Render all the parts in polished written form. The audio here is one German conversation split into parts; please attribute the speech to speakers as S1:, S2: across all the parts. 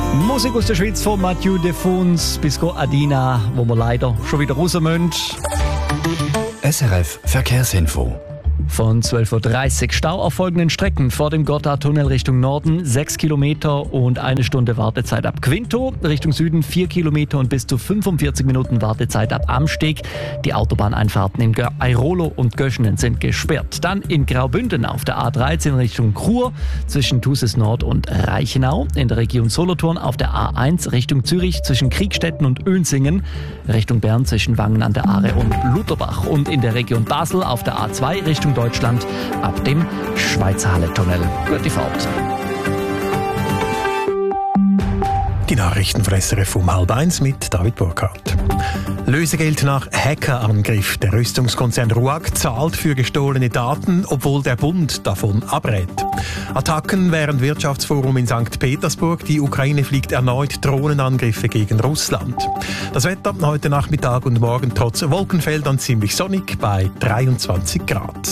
S1: Musik aus der Schweiz von Mathieu Defuns bis Adina, wo wir leider schon wieder raus müssen.
S2: SRF Verkehrsinfo.
S1: Von 12.30 Uhr Stau auf folgenden Strecken: vor dem Gotthardtunnel Richtung Norden 6 Kilometer und 1 Stunde Wartezeit ab Quinto, Richtung Süden 4 Kilometer und bis zu 45 Minuten Wartezeit ab Amsteg. Die Autobahneinfahrten in Airolo und Göschenen sind gesperrt. Dann in Graubünden auf der A13 Richtung Chur zwischen Thusis Nord und Reichenau, in der Region Solothurn auf der A1 Richtung Zürich zwischen Kriegstetten und Oensingen, Richtung Bern zwischen Wangen an der Aare und Lutherbach und in der Region Basel auf der A2 Richtung Deutschland ab dem Schweizer Halle-Tunnel. Gute Fahrt.
S3: Die Nachrichten von SRF um 12:30 mit David Burkhardt. Lösegeld nach Hackerangriff. Der Rüstungskonzern RUAG zahlt für gestohlene Daten, obwohl der Bund davon abrät. Attacken während Wirtschaftsforum in St. Petersburg. Die Ukraine fliegt erneut Drohnenangriffe gegen Russland. Das Wetter heute Nachmittag und morgen trotz Wolkenfeldern ziemlich sonnig bei 23 Grad.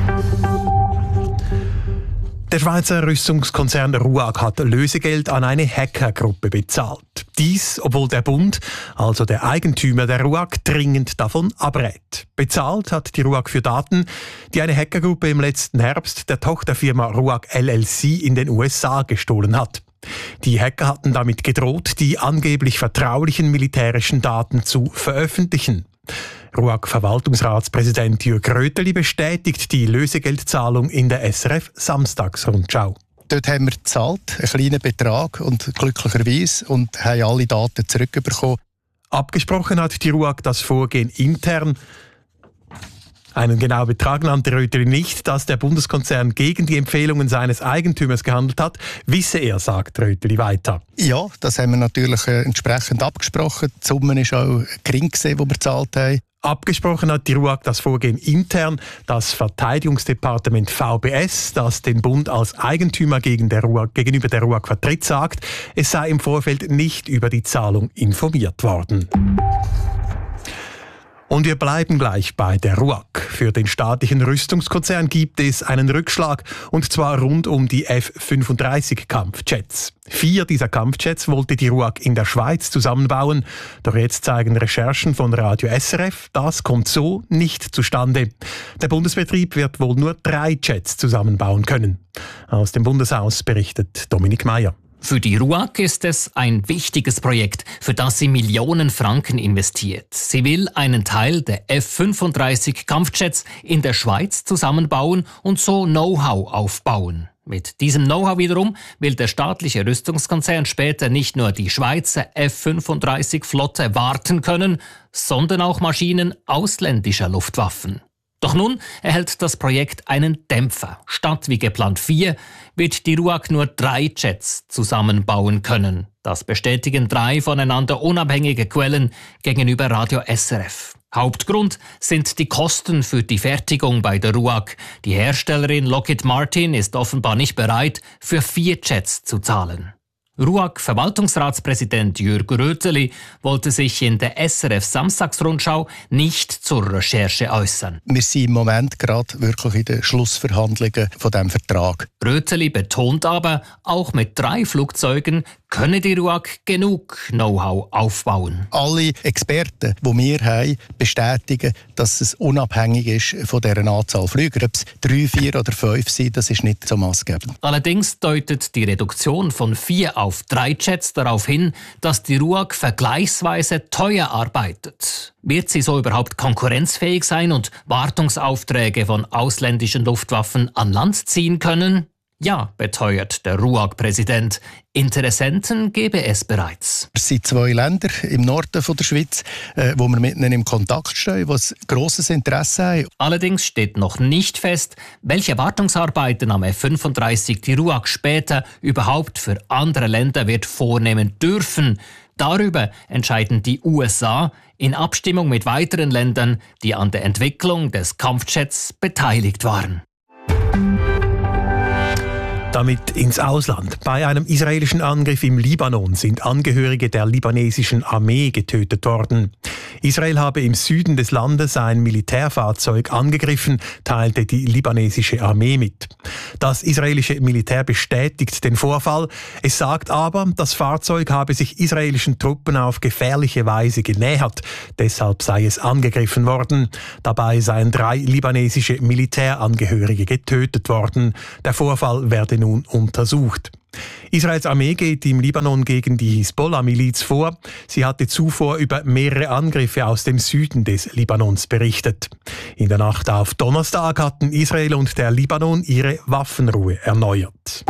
S3: Der Schweizer Rüstungskonzern RUAG hat Lösegeld an eine Hackergruppe bezahlt. Dies, obwohl der Bund, also der Eigentümer der RUAG, dringend davon abrät. Bezahlt hat die RUAG für Daten, die eine Hackergruppe im letzten Herbst der Tochterfirma RUAG LLC in den USA gestohlen hat. Die Hacker hatten damit gedroht, die angeblich vertraulichen militärischen Daten zu veröffentlichen. RUAG-Verwaltungsratspräsident Jürg Röteli bestätigt die Lösegeldzahlung in der SRF Samstagsrundschau.
S4: Dort haben wir gezahlt, einen kleinen Betrag und glücklicherweise und haben alle Daten zurückbekommen.
S3: Abgesprochen hat die RUAG das Vorgehen intern. Einen genauen Betrag nannte Röteli nicht. Dass der Bundeskonzern gegen die Empfehlungen seines Eigentümers gehandelt hat, wisse er, sagt Röteli weiter.
S4: Ja, das haben wir natürlich entsprechend abgesprochen. Die Summe war auch gering, die wir gezahlt haben.
S3: Abgesprochen hat die RUAG das Vorgehen intern. Das Verteidigungsdepartement VBS, das den Bund als Eigentümer gegenüber der RUAG vertritt, sagt, es sei im Vorfeld nicht über die Zahlung informiert worden. Und wir bleiben gleich bei der RUAG. Für den staatlichen Rüstungskonzern gibt es einen Rückschlag, und zwar rund um die F-35 Kampfjets. 4 dieser Kampfjets wollte die RUAG in der Schweiz zusammenbauen. Doch jetzt zeigen Recherchen von Radio SRF, das kommt so nicht zustande. Der Bundesbetrieb wird wohl nur 3 Jets zusammenbauen können. Aus dem Bundeshaus berichtet Dominik Meyer.
S5: Für die RUAG ist es ein wichtiges Projekt, für das sie Millionen Franken investiert. Sie will einen Teil der F-35 Kampfjets in der Schweiz zusammenbauen und so Know-how aufbauen. Mit diesem Know-how wiederum will der staatliche Rüstungskonzern später nicht nur die Schweizer F-35-Flotte warten können, sondern auch Maschinen ausländischer Luftwaffen. Doch nun erhält das Projekt einen Dämpfer. Statt wie geplant 4 wird die RUAG nur 3 Jets zusammenbauen können. Das bestätigen 3 voneinander unabhängige Quellen gegenüber Radio SRF. Hauptgrund sind die Kosten für die Fertigung bei der RUAG. Die Herstellerin Lockheed Martin ist offenbar nicht bereit, für 4 Jets zu zahlen. RUAG-Verwaltungsratspräsident Jürg Röteli wollte sich in der SRF Samstagsrundschau nicht zur Recherche äußern.
S4: Wir sind im Moment gerade wirklich in den Schlussverhandlungen von diesem Vertrag.
S5: Röteli betont aber, auch mit 3 Flugzeugen könne die RUAG genug Know-how aufbauen.
S4: Alle Experten, die wir haben, bestätigen, dass es unabhängig ist von dieser Anzahl Flüger. Ob es 3, 4 oder 5 sind, das ist nicht so maßgebend.
S5: Allerdings deutet die Reduktion von 4 auf 3 Jets darauf hin, dass die RUAG vergleichsweise teuer arbeitet. Wird sie so überhaupt konkurrenzfähig sein und Wartungsaufträge von ausländischen Luftwaffen an Land ziehen können? Ja, beteuert der RUAG-Präsident. Interessenten gebe es bereits.
S4: Es sind 2 Länder im Norden der Schweiz, wo wir mit ihnen im Kontakt stehen, die ein grosses Interesse haben.
S5: Allerdings steht noch nicht fest, welche Wartungsarbeiten am F-35 die RUAG später überhaupt für andere Länder wird vornehmen dürfen. Darüber entscheiden die USA in Abstimmung mit weiteren Ländern, die an der Entwicklung des Kampfjets beteiligt waren.
S3: Damit ins Ausland. Bei einem israelischen Angriff im Libanon sind Angehörige der libanesischen Armee getötet worden. Israel habe im Süden des Landes ein Militärfahrzeug angegriffen, teilte die libanesische Armee mit. Das israelische Militär bestätigt den Vorfall. Es sagt aber, das Fahrzeug habe sich israelischen Truppen auf gefährliche Weise genähert. Deshalb sei es angegriffen worden. Dabei seien 3 libanesische Militärangehörige getötet worden. Der Vorfall werde nun untersucht. Israels Armee geht im Libanon gegen die Hisbollah-Miliz vor. Sie hatte zuvor über mehrere Angriffe aus dem Süden des Libanons berichtet. In der Nacht auf Donnerstag hatten Israel und der Libanon ihre Waffenruhe erneuert.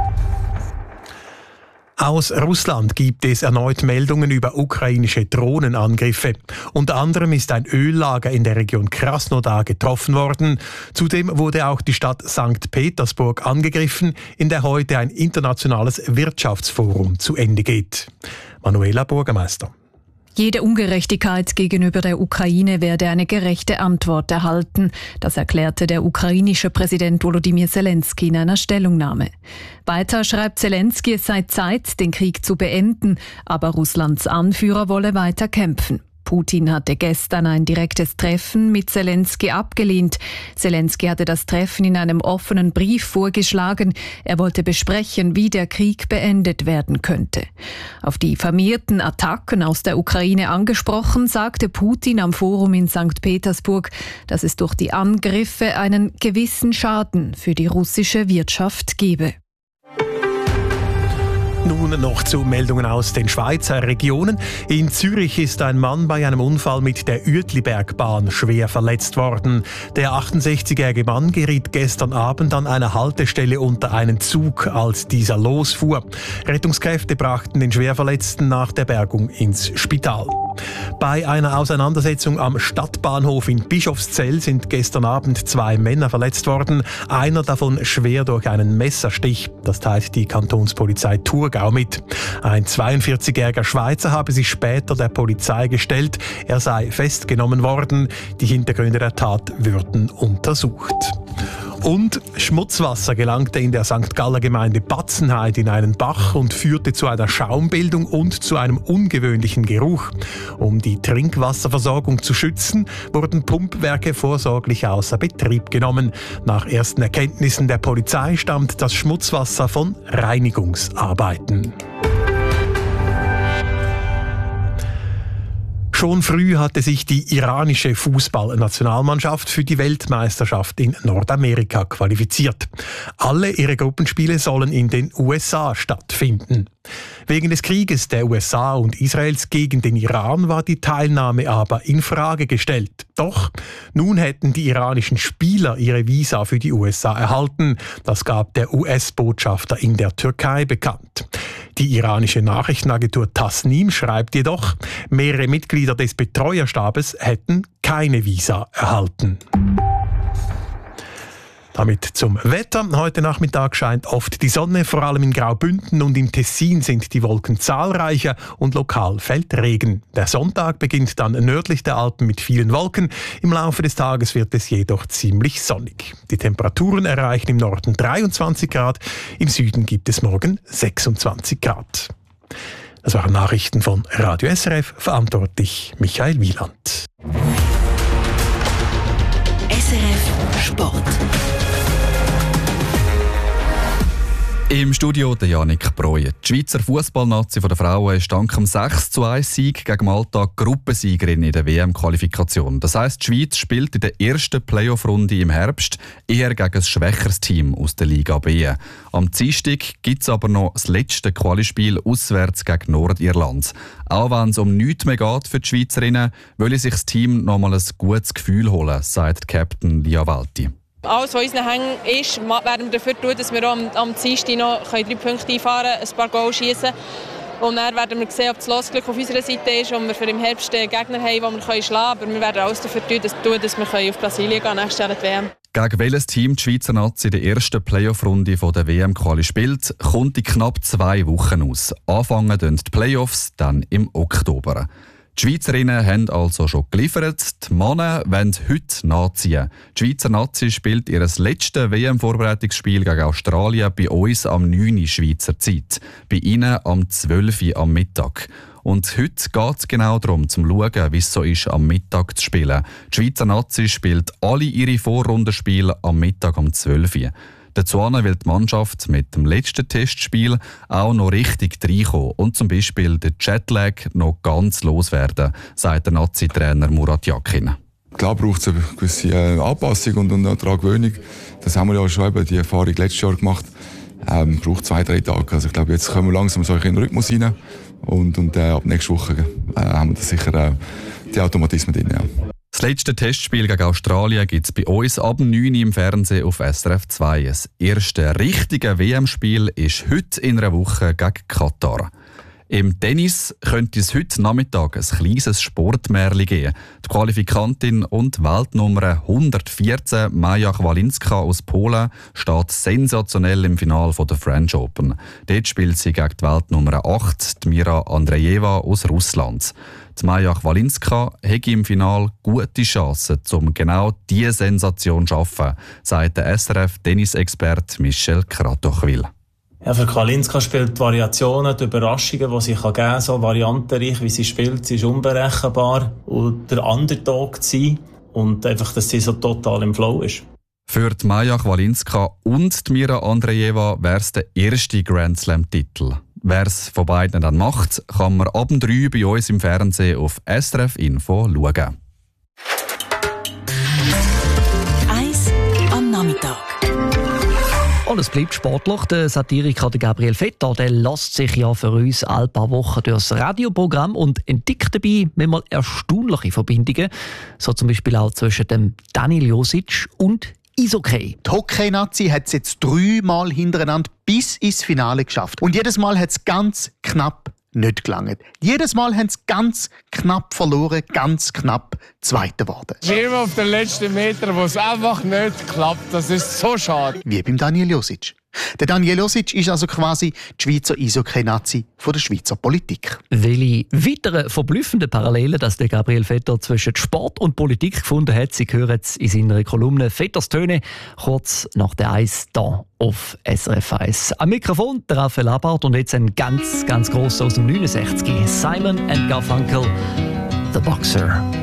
S3: Aus Russland gibt es erneut Meldungen über ukrainische Drohnenangriffe. Unter anderem ist ein Öllager in der Region Krasnodar getroffen worden. Zudem wurde auch die Stadt St. Petersburg angegriffen, in der heute ein internationales Wirtschaftsforum zu Ende geht. Manuela Bürgermeister.
S2: Jede Ungerechtigkeit gegenüber der Ukraine werde eine gerechte Antwort erhalten. Das erklärte der ukrainische Präsident Volodymyr Zelensky in einer Stellungnahme. Weiter schreibt Zelensky, es sei Zeit, den Krieg zu beenden, aber Russlands Anführer wolle weiter kämpfen. Putin hatte gestern ein direktes Treffen mit Zelensky abgelehnt. Zelensky hatte das Treffen in einem offenen Brief vorgeschlagen. Er wollte besprechen, wie der Krieg beendet werden könnte. Auf die vermehrten Attacken aus der Ukraine angesprochen, sagte Putin am Forum in St. Petersburg, dass es durch die Angriffe einen gewissen Schaden für die russische Wirtschaft gebe.
S3: Nun noch zu Meldungen aus den Schweizer Regionen. In Zürich ist ein Mann bei einem Unfall mit der Uetlibergbahn schwer verletzt worden. Der 68-jährige Mann geriet gestern Abend an einer Haltestelle unter einen Zug, als dieser losfuhr. Rettungskräfte brachten den Schwerverletzten nach der Bergung ins Spital. Bei einer Auseinandersetzung am Stadtbahnhof in Bischofszell sind gestern Abend 2 Männer verletzt worden, einer davon schwer durch einen Messerstich. Das teilt die Kantonspolizei Thurgau mit. Ein 42-jähriger Schweizer habe sich später der Polizei gestellt. Er sei festgenommen worden. Die Hintergründe der Tat würden untersucht. Und Schmutzwasser gelangte in der St. Galler Gemeinde Batzenheide in einen Bach und führte zu einer Schaumbildung und zu einem ungewöhnlichen Geruch. Um die Trinkwasserversorgung zu schützen, wurden Pumpwerke vorsorglich außer Betrieb genommen. Nach ersten Erkenntnissen der Polizei stammt das Schmutzwasser von Reinigungsarbeiten. Schon früh hatte sich die iranische Fußballnationalmannschaft für die Weltmeisterschaft in Nordamerika qualifiziert. Alle ihre Gruppenspiele sollen in den USA stattfinden. Wegen des Krieges der USA und Israels gegen den Iran war die Teilnahme aber in Frage gestellt. Doch nun hätten die iranischen Spieler ihre Visa für die USA erhalten. Das gab der US-Botschafter in der Türkei bekannt. Die iranische Nachrichtenagentur Tasnim schreibt jedoch, mehrere Mitglieder des Betreuerstabes hätten keine Visa erhalten. Damit zum Wetter. Heute Nachmittag scheint oft die Sonne, vor allem in Graubünden und im Tessin sind die Wolken zahlreicher und lokal fällt Regen. Der Sonntag beginnt dann nördlich der Alpen mit vielen Wolken. Im Laufe des Tages wird es jedoch ziemlich sonnig. Die Temperaturen erreichen im Norden 23 Grad, im Süden gibt es morgen 26 Grad. Das waren Nachrichten von Radio SRF, verantwortlich Michael Wieland.
S6: SRF Sport.
S7: Im Studio der Yannick Breuer. Die Schweizer Fußballnazi der Frauen ist dank dem 6:1-Sieg gegen Malta Gruppensiegerin in der WM-Qualifikation. Das heisst, die Schweiz spielt in der ersten Playoff-Runde im Herbst eher gegen ein schwächeres Team aus der Liga B. Am Dienstag gibt es aber noch das letzte Qualispiel auswärts gegen Nordirland. Auch wenn es um nichts mehr geht für die Schweizerinnen, will sich das Team noch mal ein gutes Gefühl holen, sagt Captain Lia Walti.
S8: Alles, was in unseren Händen ist, werden wir dafür tun, dass wir am Dienstag noch 3 Punkte einfahren können, ein paar Goals schießen. Und dann werden wir sehen, ob das Losglück auf unserer Seite ist und wir für im Herbst Gegner haben, die wir schlagen können. Aber wir werden alles dafür tun, dass wir auf Brasilien gehen, nächstes Jahr in die WM.
S7: Gegen welches Team die Schweizer Nazi in der ersten Playoff-Runde der WM-Quali spielt, kommt in knapp 2 Wochen aus. Anfangen dann die Playoffs, dann im Oktober. Die Schweizerinnen haben also schon geliefert. Die Männer wollen heute nachziehen. Die Schweizer Nazi spielt ihr letztes WM-Vorbereitungsspiel gegen Australien bei uns am 9. Schweizer Zeit. Bei ihnen am 12. am Mittag. Und heute geht es genau darum, zu schauen, wie es so ist, am Mittag zu spielen. Die Schweizer Nazi spielt alle ihre Vorrundenspiele am Mittag um 12 Uhr. Dazu will die Mannschaft mit dem letzten Testspiel auch noch richtig reinkommen und zum Beispiel den Jetlag noch ganz loswerden, sagt der Nazi-Trainer Murat Yakin.
S9: Klar braucht es eine gewisse Anpassung und eine Gewöhnung. Das haben wir ja schon die Erfahrung letztes Jahr gemacht. Braucht 2-3 Tage. Also ich glaube, jetzt kommen wir langsam so in den Rhythmus rein. Und ab nächster Woche haben wir da sicher die Automatismen drin. Ja.
S7: Das letzte Testspiel gegen Australien gibt es bei uns ab 9 Uhr im Fernsehen auf SRF 2. Das erste richtige WM-Spiel ist heute in einer Woche gegen Katar. Im Tennis könnte es heute Nachmittag ein kleines Sportmärchen geben. Die Qualifikantin und Weltnummer 114 Maja Chwalinska aus Polen steht sensationell im Finale der French Open. Dort spielt sie gegen die Weltnummer 8, Mira Andreeva aus Russland. Die Maja Chwalinska hätte im Finale gute Chancen, um genau diese Sensation zu schaffen, sagt der SRF-Tennisexperte Michel Kratochwil.
S10: Ja, für Chwalinska spielt die Variationen, die Überraschungen, die sie geben kann, so variantenreich, wie sie spielt. Sie ist unberechenbar und der Underdog zu sein und einfach, dass sie so total im Flow ist.
S7: Für die Maja Chwalinska und die Mira Andreeva wäre es der erste Grand Slam-Titel. Wer es von beiden dann macht, kann man ab 3 bei uns im Fernsehen auf SRF Info schauen.
S6: 1 am Nachmittag.
S1: Und es bleibt sportlich. Der Satiriker Gabriel Vetter, der lässt sich ja für uns alle paar Wochen durchs Radioprogramm und entdeckt dabei manchmal erstaunliche Verbindungen. So zum Beispiel auch zwischen dem Daniel Josic und Eishockey.
S11: Die Hockey-Nazi hat es jetzt 3 Mal hintereinander bis ins Finale geschafft. Und jedes Mal hat es ganz knapp nicht gelangt. Jedes Mal haben sie ganz knapp verloren, ganz knapp Zweiter geworden.
S12: Immer auf den letzten Metern, wo es einfach nicht klappt. Das ist so schade.
S11: Wie beim Daniel Josic. Der Daniel Josic ist also quasi die Schweizer Eishockey-Nazi von der Schweizer Politik.
S1: Welche weiteren verblüffende Parallelen, dass der Gabriel Vetter zwischen Sport und Politik gefunden hat, Sie hören es in seiner Kolumne «Vetters Töne» kurz nach der 1 hier auf SRF 1. Am Mikrofon der Raphael Abart und jetzt ein ganz grosser aus dem 69. Simon & Garfunkel, «The Boxer».